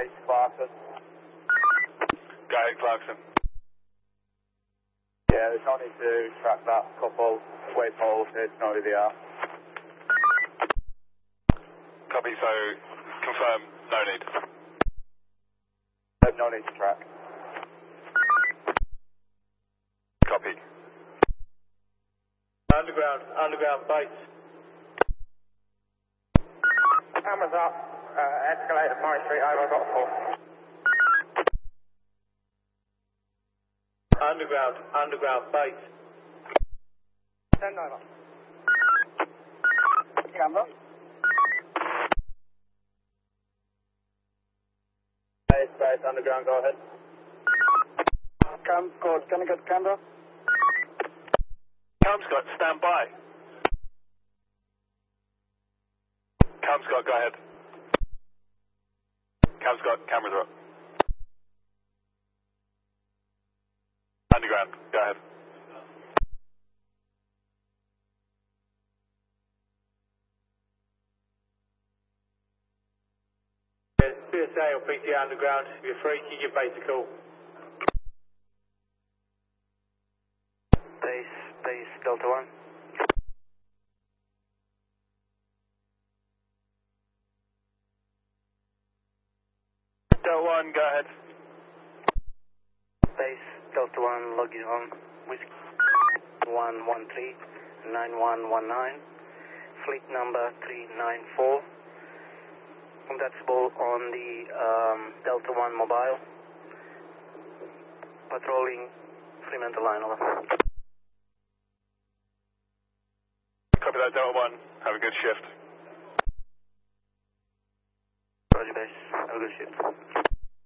Base Clarkson. Go ahead, Clarkson. Yeah, there's no need to track that couple. Wait for it's know who they are. Copy, so confirm, no need. No need to track. Copy. Underground base. Cameras up, escalator, Pine Street, over, got a call. Underground base. Send over. Camera. Base, underground, go ahead. Code, can I get camera? Scott, stand by. Scott, go ahead. Scott, cameras are up. Underground, go ahead. PSA or PT underground, if you're free, keep your base a call. Base, Delta 1. Delta 1, go ahead. Base, Delta 1, logging on. Whiskey 113 9119. Fleet number 394. Contactable on the Delta 1 mobile. Patrolling Fremantle line, over. Copy that, Delta 1. Have a good shift. Roger, base. Have a good shift.